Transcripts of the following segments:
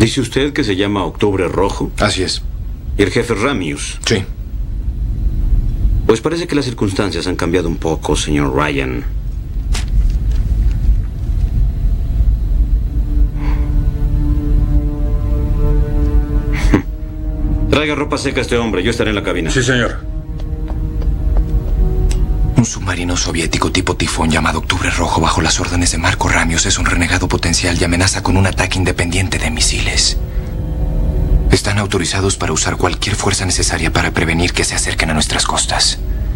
¿Dice usted que se llama Octubre Rojo? Así es. ¿Y el jefe Ramius? Sí. Pues parece que las circunstancias han cambiado un poco, señor Ryan. Traiga ropa seca a este hombre, yo estaré en la cabina. Sí, señor. Un submarino soviético tipo Tifón llamado Octubre Rojo bajo las órdenes de Marco Ramius es un renegado potencial y amenaza con un ataque independiente de misiles. Están autorizados para usar cualquier fuerza necesaria para prevenir que se acerquen a nuestras costas.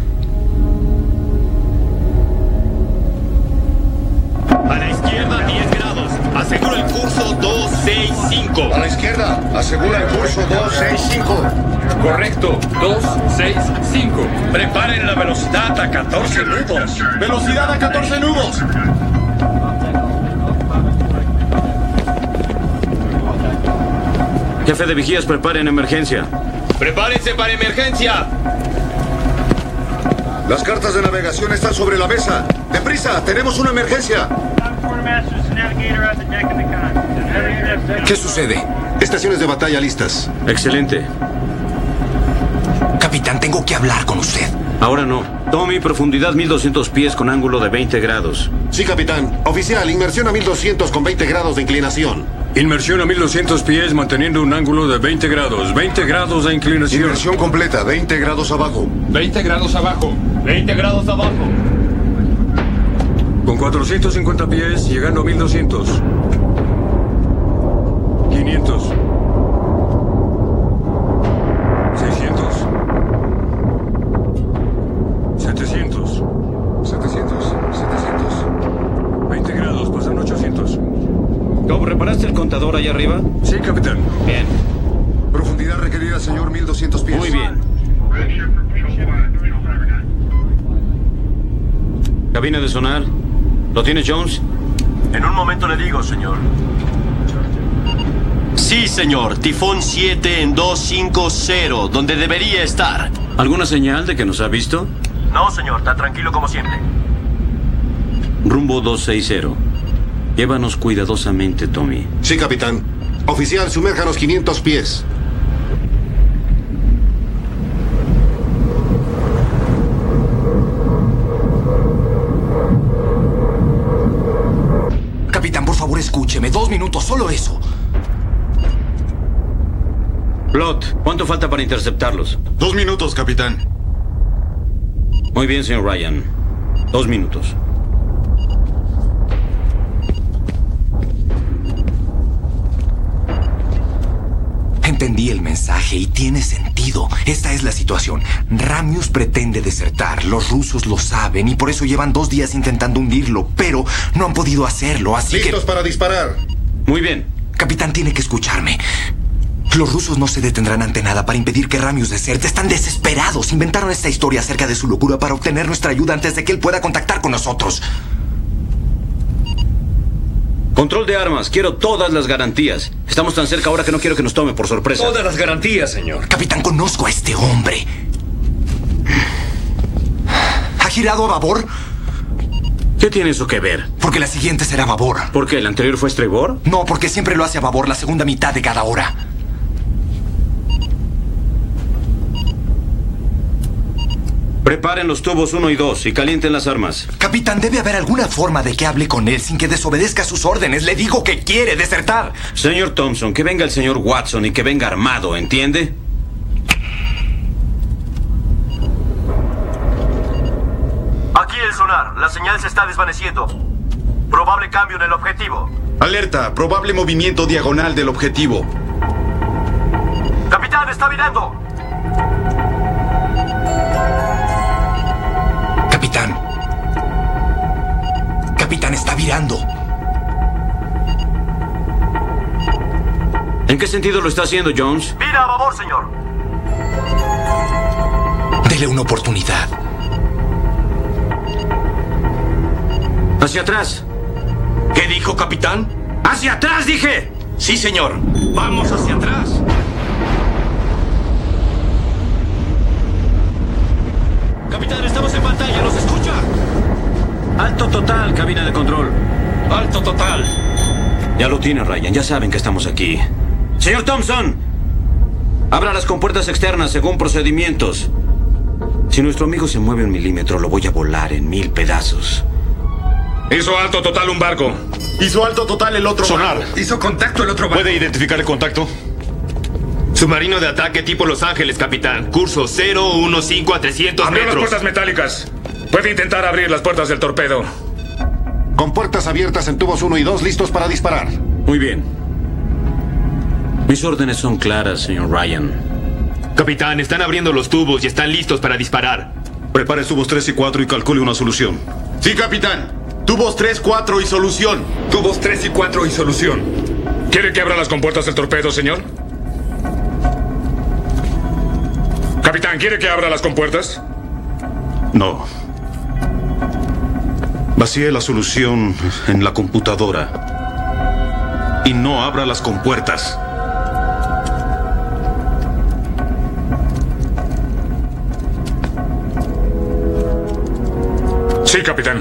A la izquierda, 10 grados. Asegura el curso 265. A la izquierda, asegura el curso 265. Correcto. 265. Preparen la velocidad a 14 nudos. Velocidad a 14 nudos. Jefe de vigías, preparen emergencia. Prepárense para emergencia. Las cartas de navegación están sobre la mesa. ¡Deprisa! ¡Tenemos una emergencia! ¿Qué sucede? Estaciones de batalla listas. Excelente. Capitán, tengo que hablar con usted. Ahora no. Tommy, profundidad 1200 pies con ángulo de 20 grados. Sí, capitán. Oficial, inmersión a 1200 con 20 grados de inclinación. Inmersión a 1200 pies manteniendo un ángulo de 20 grados. 20 grados de inclinación. Inmersión completa, 20 grados abajo. 20 grados abajo. 20 grados abajo. Con 450 pies llegando a 1200. 500. 600. 700. 700. 20 grados, pasan 800. Tom, ¿reparaste el contador allá arriba? Sí, capitán. Bien. Profundidad requerida, señor, 1200 pies. Muy bien. Cabina de sonar. ¿Lo tiene Jones? En un momento le digo, señor. Sí, señor. Tifón 7 en 250, donde debería estar. ¿Alguna señal de que nos ha visto? No, señor. Está tranquilo como siempre. Rumbo 260. Llévanos cuidadosamente, Tommy. Sí, capitán. Oficial, sumérjanos 500 pies. Capitán, por favor, escúcheme. 2 minutos, solo eso. Plot, ¿cuánto falta para interceptarlos? 2 minutos, capitán. Muy bien, señor Ryan. 2 minutos. Entendí el mensaje y tiene sentido. Esta es la situación. Ramius pretende desertar. Los rusos lo saben y por eso llevan 2 días intentando hundirlo, pero no han podido hacerlo, así Listos para disparar. Muy bien. Capitán, tiene que escucharme. Los rusos no se detendrán ante nada para impedir que Ramius deserte. Están desesperados. Inventaron esta historia acerca de su locura para obtener nuestra ayuda antes de que él pueda contactar con nosotros. Control de armas. Quiero todas las garantías. Estamos tan cerca ahora que no quiero que nos tome por sorpresa. Todas las garantías, señor. Capitán, conozco a este hombre. ¿Ha girado a babor? ¿Qué tiene eso que ver? Porque la siguiente será a babor. ¿Por qué? ¿El anterior fue estribor? No, porque siempre lo hace a babor la segunda mitad de cada hora. Preparen los tubos 1 y 2 y calienten las armas. Capitán, debe haber alguna forma de que hable con él sin que desobedezca sus órdenes. Le digo que quiere desertar. Señor Thompson, que venga el señor Watson y que venga armado, ¿entiende? Aquí el sonar. La señal se está desvaneciendo. Probable cambio en el objetivo. Alerta, probable movimiento diagonal del objetivo. Capitán, está virando. Capitán. Capitán, está virando. ¿En qué sentido lo está haciendo, Jones? Vira a babor, señor. Dele una oportunidad. Hacia atrás. ¿Qué dijo, capitán? ¡Hacia atrás, dije! Sí, señor. Vamos hacia atrás. Capitán, estamos en pantalla. ¿Nos escucha? Alto total, cabina de control. Alto total. Ya lo tiene, Ryan. Ya saben que estamos aquí. Señor Thompson, abra las compuertas externas según procedimientos. Si nuestro amigo se mueve 1 milímetro, lo voy a volar en 1000 pedazos. Hizo alto total un barco. Hizo alto total el otro Sonar. barco. Hizo contacto el otro barco. ¿Puede identificar el contacto? Submarino de ataque tipo Los Ángeles, capitán. Curso 015 a 300 Abrió las metros. puertas metálicas. Puede intentar abrir las puertas del torpedo. Con puertas abiertas en tubos 1 y 2 listos para disparar. Muy bien. Mis órdenes son claras, señor Ryan. Capitán, están abriendo los tubos y están listos para disparar. Prepare tubos 3 y 4 y calcule una solución. Sí, capitán. Tubos 3, 4 y solución. Tubos 3 y 4 y solución. ¿Quiere que abra las compuertas del torpedo, señor? Capitán, ¿quiere que abra las compuertas? No. Vacíe la solución en la computadora. Y no abra las compuertas. Sí, capitán.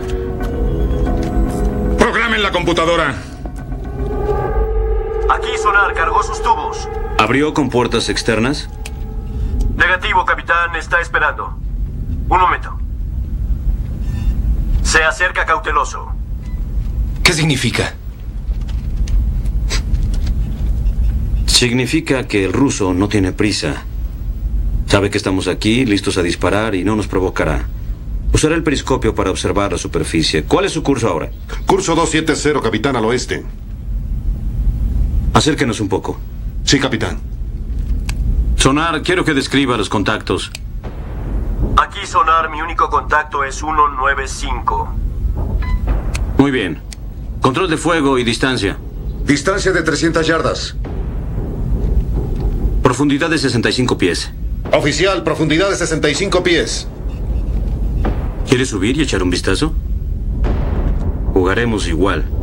Programen la computadora. Aquí Sonar cargó sus tubos. ¿Abrió compuertas externas? Negativo, capitán. Está esperando. Un momento. Se acerca cauteloso. ¿Qué significa? Significa que el ruso no tiene prisa. Sabe que estamos aquí, listos a disparar y no nos provocará. Usará el periscopio para observar la superficie. ¿Cuál es su curso ahora? Curso 270, capitán, al oeste. Acérquenos un poco. Sí, capitán. Sonar, quiero que describa los contactos. Aquí Sonar, mi único contacto es 195. Muy bien. Control de fuego y distancia. Distancia de 300 yardas. Profundidad de 65 pies. Oficial, profundidad de 65 pies. ¿Quiere subir y echar un vistazo? Jugaremos igual.